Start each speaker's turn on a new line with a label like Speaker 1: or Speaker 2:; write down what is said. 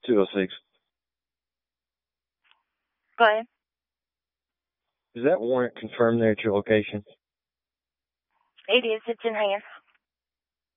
Speaker 1: 206.
Speaker 2: Go ahead.
Speaker 1: Is that warrant confirmed there at your location?
Speaker 2: It is. It's in hand.